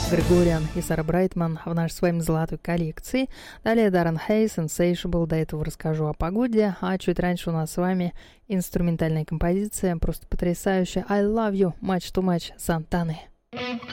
Григориан и Сара Брайтман в нашей с вами золотой коллекции. Далее Даррен Хейс, Insatiable, до этого расскажу о погоде. А чуть раньше у нас с вами инструментальная композиция, просто потрясающая. I Love You, Much Too Much, Сантаны.